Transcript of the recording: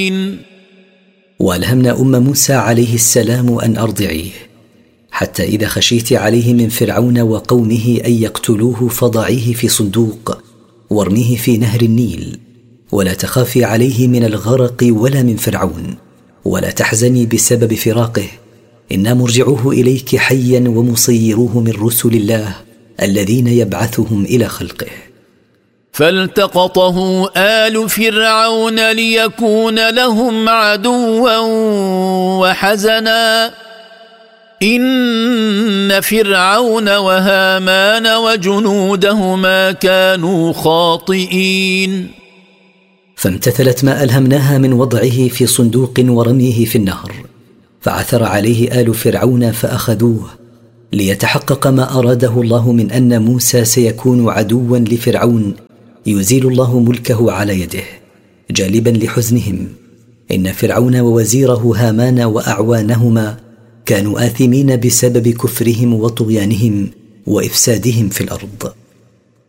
وألهمنا موسى عليه السلام أن أرضعيه، حتى إذا خشيت عليه من فرعون وقومه أن يقتلوه فضعيه في صندوق وارميه في نهر النيل، ولا تخافي عليه من الغرق ولا من فرعون، ولا تحزني بسبب فراقه، إنا مرجعوه إليك حيا ومصيروه من رسل الله الذين يبعثهم إلى خلقه. فالتقطه آل فرعون ليكون لهم عدوا وحزنا إن فرعون وهامان وجنودهما كانوا خاطئين. فامتثلت ما ألهمناها من وضعه في صندوق ورميه في النهر، فعثر عليه آل فرعون فأخذوه، ليتحقق ما أراده الله من أن موسى سيكون عدوا لفرعون يزيل الله ملكه على يده، جالبا لحزنهم إن فرعون ووزيره هامان وأعوانهما كانوا آثمين بسبب كفرهم وطغيانهم وإفسادهم في الأرض.